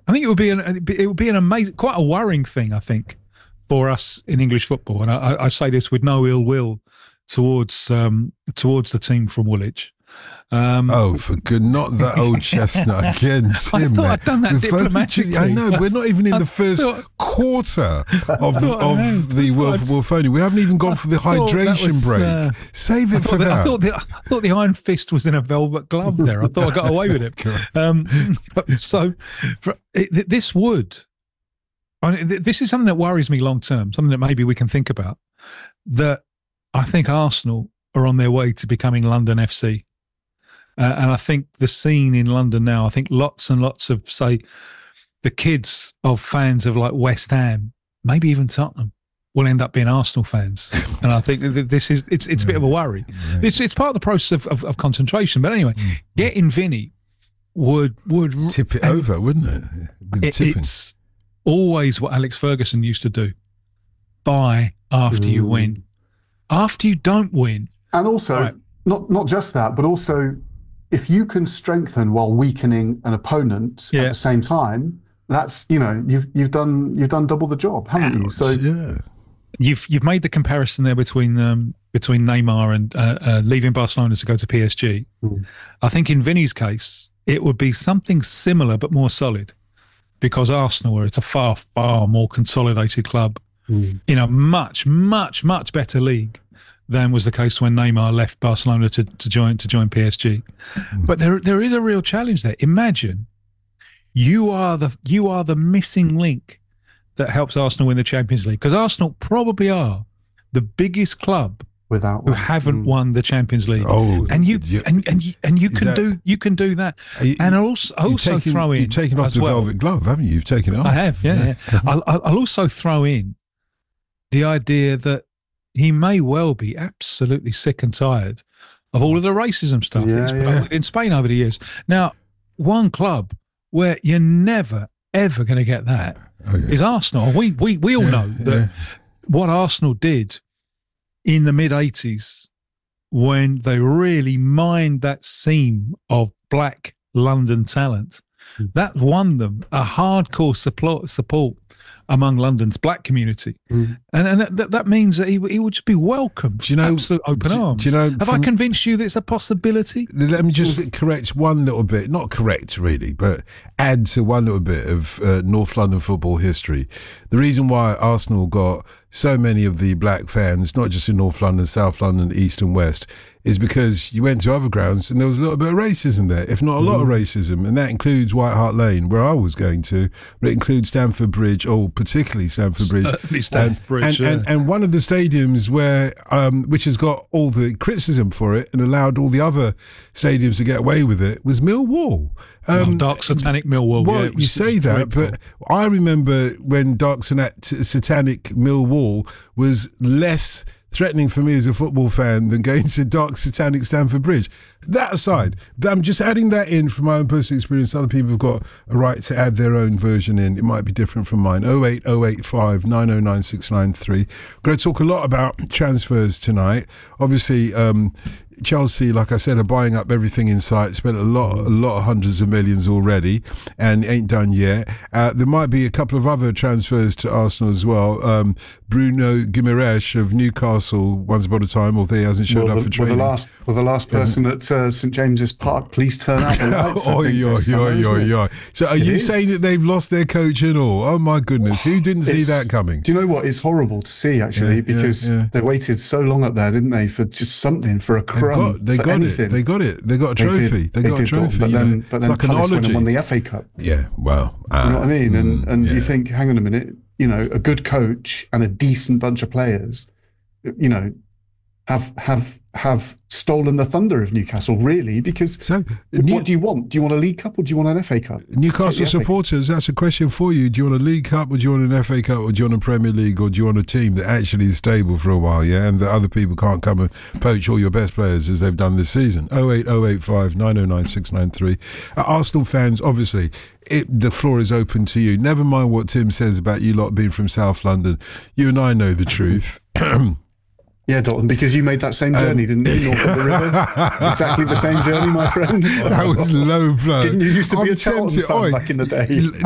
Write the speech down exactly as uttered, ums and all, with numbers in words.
I think it would be an it would be an amazing, quite a worrying thing, I think, for us in English football. And I, I say this with no ill will towards um, towards the team from Woolwich. Um, oh, for good, not that old chestnut again, Tim. I thought I'd done that We're diplomatically. I know, we're not even in I the first thought, quarter of, of the World Football Phony. We haven't even gone for the hydration was, break. Uh, Save it for that, that. I thought, the, I thought the Iron Fist was in a velvet glove there. I thought I got away with it. Um, so for, it, this would, I mean, this is something that worries me long term, something that maybe we can think about, that I think Arsenal are on their way to becoming London F C. Uh, and I think the scene in London now, I think lots and lots of, say, the kids of fans of like West Ham, maybe even Tottenham, will end up being Arsenal fans. And I think that this is, it's it's a bit of a worry. Yeah. It's it's part of the process of, of, of concentration. But anyway, mm. getting Vinny would... would tip it over, wouldn't it? With it tipping. It's always what Alex Ferguson used to do. Buy after mm. you win. After you don't win. And also, right. not not just that, but also... if you can strengthen while weakening an opponent yeah. at the same time, that's, you know, you've you've done you've done double the job, haven't you? So yeah. you've you've made the comparison there between um, between Neymar and uh, uh, leaving Barcelona to go to P S G. Mm. I think in Vinny's case, it would be something similar but more solid, because Arsenal, it's a far far more consolidated club mm. in a much much much better league than was the case when Neymar left Barcelona to, to join to join P S G. Mm. But there there is a real challenge there. Imagine you are the you are the missing link that helps Arsenal win the Champions League, because Arsenal probably are the biggest club without who haven't mm. won the Champions League. Oh, and you you, and and you, and you can that, do you can do that. You, and I'll also also taken, throw in. You've taken off the well. velvet glove, haven't you? You've taken it off. I have, yeah. yeah. I'll, I'll also throw in the idea that he may well be absolutely sick and tired of all of the racism stuff yeah, that's been yeah. in Spain over the years. Now, one club where you're never, ever going to get that oh, yeah. is Arsenal. We we we all yeah, know that yeah. what Arsenal did in the mid-eighties when they really mined that seam of black London talent, mm. that won them a hardcore support, support among London's black community. Mm. And, and that, that means that he, he would just be welcomed. Do you know, absolute open do, arms. Do you know, Have from, I convinced you that it's a possibility? Let me just correct one little bit, not correct really, but add to one little bit of uh, North London football history. The reason why Arsenal got so many of the black fans, not just in North London, South London, East and West, is because you went to other grounds and there was a little bit of racism there, if not a lot mm. of racism, and that includes White Hart Lane, where I was going to, but it includes Stamford Bridge, or particularly Stamford Bridge. Certainly Stamford and, Bridge, and, yeah. and, and one of the stadiums where, um, which has got all the criticism for it and allowed all the other stadiums to get away with it, was Millwall. Um, oh, Dark Satanic Millwall. Well, yeah, was, you say that, dreadful. But I remember when Dark Satanic Millwall was less threatening for me as a football fan than going to Dark Satanic Stamford Bridge. That aside, I'm just adding that in from my own personal experience. Other people have got a right to add their own version in. It might be different from mine. oh eight oh eight five nine oh nine six nine three. We're going to talk a lot about transfers tonight. Obviously, um, Chelsea, like I said, are buying up everything in sight. Spent a lot, a lot of hundreds of millions already, and ain't done yet. Uh, there might be a couple of other transfers to Arsenal as well. Um, Bruno Guimaraes of Newcastle, once upon a time, although he hasn't showed well, up the, for training. Well, the last, well, the last person at uh, St James's Park, please turn out the lights. oh, yo, yo, yo, yo. So, are it you is. saying that they've lost their coach and all? Oh my goodness, who didn't see it's, that coming? Do you know what? It's horrible to see actually, yeah, because yeah, yeah. they waited so long up there, didn't they, for just something, for a crumb. They got, they for got anything. it. They got it. They got a trophy. They, did, they, they got a trophy. But then, know? but then like Palace an went and won the F A Cup. Yeah, well, uh, you know what I mean? And mm, and yeah. you think, hang on a minute, you know, a good coach and a decent bunch of players, you know, have have have stolen the thunder of Newcastle, really, because so, what New- do you want? Do you want a League Cup or do you want an F A Cup? Newcastle supporters, that's a question for you. Do you want a League Cup or do you want an F A Cup or do you want a Premier League or do you want a team that actually is stable for a while, yeah, and that other people can't come and poach all your best players as they've done this season? oh eight oh eight five nine oh nine six nine three. Uh, Arsenal fans, obviously, It, the floor is open to you. Never mind what Tim says about you lot being from South London. You and I know the truth. Yeah, Dalton, because you made that same journey, um, didn't you? North of the river. Exactly the same journey, my friend. That was low blow. Didn't you used to be I'm a Charlton tempted. fan Oi, back in the day?